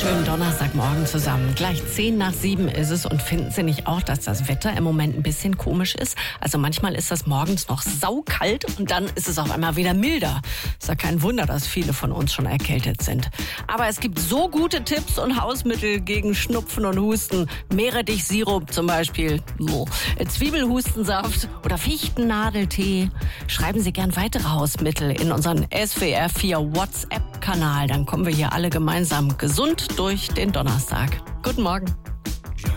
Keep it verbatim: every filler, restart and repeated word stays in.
Schönen Donnerstagmorgen zusammen. Gleich zehn nach sieben ist es und finden Sie nicht auch, dass das Wetter im Moment ein bisschen komisch ist? Also manchmal ist das morgens noch saukalt und dann ist es auf einmal wieder milder. Ist ja kein Wunder, dass viele von uns schon erkältet sind. Aber es gibt so gute Tipps und Hausmittel gegen Schnupfen und Husten. Meerrettichsirup zum Beispiel, oh. Zwiebelhustensaft oder Fichtennadeltee. Schreiben Sie gern weitere Hausmittel in unseren S W R vier WhatsApp-Kanal. Dann kommen wir hier alle gemeinsam gesund durch den Donnerstag. Guten Morgen.